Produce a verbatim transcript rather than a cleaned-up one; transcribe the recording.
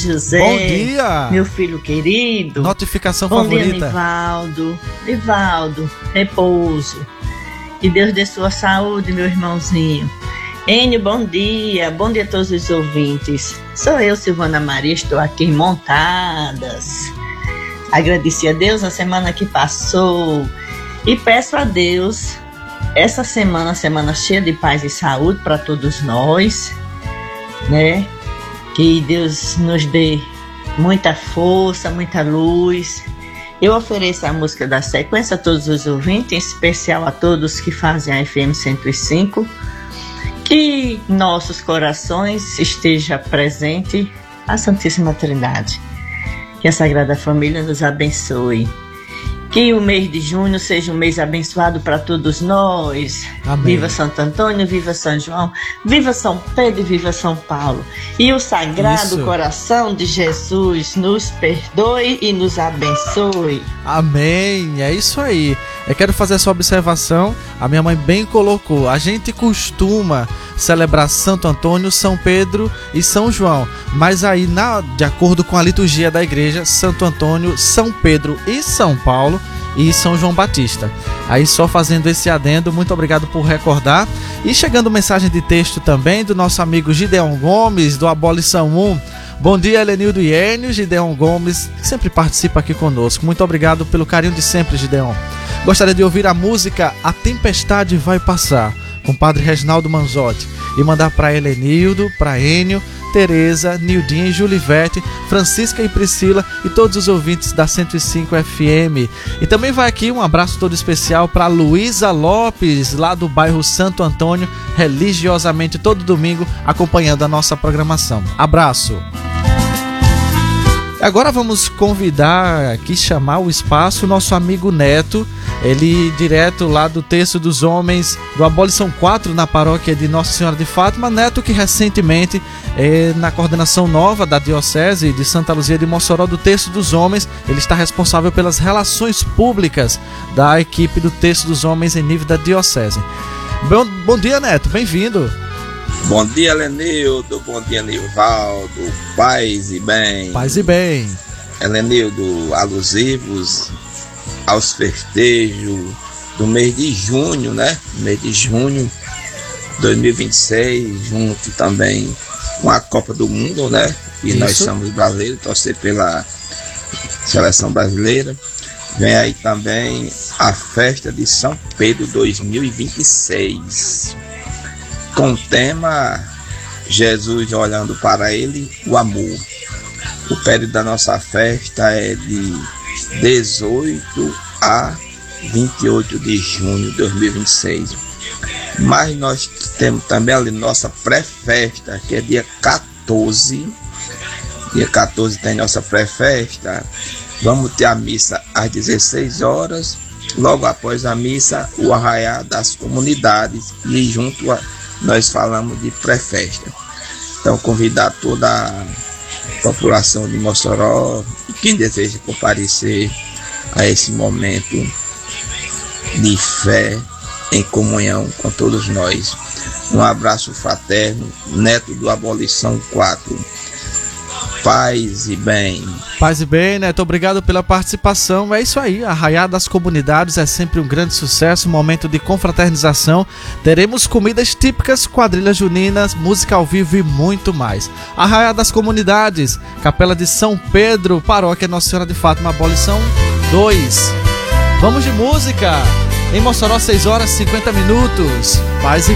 José. Bom dia. Meu filho querido. Notificação Bom favorita. Bom dia, Nivaldo. Nivaldo, repouso. Que Deus dê sua saúde, meu irmãozinho. Enio, bom dia. Bom dia a todos os ouvintes. Sou eu, Silvana Maria, estou aqui em Montadas. Agradeci a Deus a semana que passou e peço a Deus essa semana, semana cheia de paz e saúde para todos nós, né? Que Deus nos dê muita força, muita luz. Eu ofereço a música da sequência a todos os ouvintes, em especial a todos que fazem a F M cento e cinco. Que em nossos corações esteja presente a Santíssima Trindade. Que a Sagrada Família nos abençoe. Que o mês de junho seja um mês abençoado para todos nós. Amém. Viva Santo Antônio, viva São João, viva São Pedro e viva São Paulo. E o Sagrado Isso. Coração de Jesus nos perdoe e nos abençoe. Amém, é isso aí. Eu quero fazer essa observação. A minha mãe bem colocou. A gente costuma celebrar Santo Antônio, São Pedro e São João. Mas aí, na, de acordo com a liturgia da igreja, Santo Antônio, São Pedro e São Paulo e São João Batista. Aí só fazendo esse adendo, muito obrigado por recordar. E chegando mensagem de texto também do nosso amigo Gideon Gomes, do Abolição um. Bom dia, Helenildo e Enio. Gideon Gomes, que sempre participa aqui conosco. Muito obrigado pelo carinho de sempre, Gideon. Gostaria de ouvir a música A Tempestade Vai Passar, com o padre Reginaldo Manzotti, e mandar para Helenildo, para Enio, Tereza, Nildinha e Julivete, Francisca e Priscila e todos os ouvintes da cento e cinco F M. E também vai aqui um abraço todo especial para Luísa Lopes, lá do bairro Santo Antônio, religiosamente todo domingo acompanhando a nossa programação. Abraço! Agora vamos convidar aqui, chamar o espaço, o nosso amigo Neto, ele direto lá do Terço dos Homens do Abolição quatro, na paróquia de Nossa Senhora de Fátima. Neto, que recentemente, é, na coordenação nova da Diocese de Santa Luzia de Mossoró, do Terço dos Homens, ele está responsável pelas relações públicas da equipe do Terço dos Homens em nível da Diocese. Bom, bom dia, Neto, bem-vindo. Bom dia, Helenildo, bom dia, Nivaldo, paz e bem. Paz e bem. Helenildo, alusivos aos festejos do mês de junho, né? Mês de junho de dois mil e vinte e seis, junto também com a Copa do Mundo, né? E Isso. Nós somos brasileiros, torcer pela seleção brasileira. Vem aí também a festa de São Pedro dois mil e vinte e seis. Com o tema Jesus olhando para ele, o amor. O período da nossa festa é de dezoito a vinte e oito de junho de dois mil e vinte e seis. Mas nós temos também ali nossa pré-festa, que é dia quatorze. Dia quatorze tem nossa pré-festa. Vamos ter a missa às dezesseis horas. Logo após a missa, o arraiar das comunidades. E junto a nós falamos de pré-festa. Então, convidar toda a população de Mossoró e quem deseja comparecer a esse momento de fé em comunhão com todos nós. Um abraço fraterno, Neto do Abolição quatro. Paz e bem. Paz e bem, Neto, obrigado pela participação. É isso aí, Arraiá das Comunidades é sempre um grande sucesso, um momento de confraternização. Teremos comidas típicas, quadrilhas juninas, música ao vivo e muito mais. Arraiá das Comunidades, Capela de São Pedro, Paróquia Nossa Senhora de Fátima, Abolição dois. Vamos de música. Em Mossoró, seis horas e cinquenta minutos. Paz e